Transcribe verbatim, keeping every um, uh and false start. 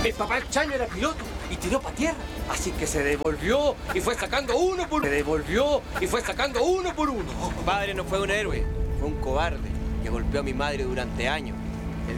Mi papá el Chaño era piloto y tiró para tierra. Así que se devolvió y fue sacando uno por uno. Se devolvió y fue sacando uno por uno. Mi padre no fue un héroe, fue un cobarde que golpeó a mi madre durante años.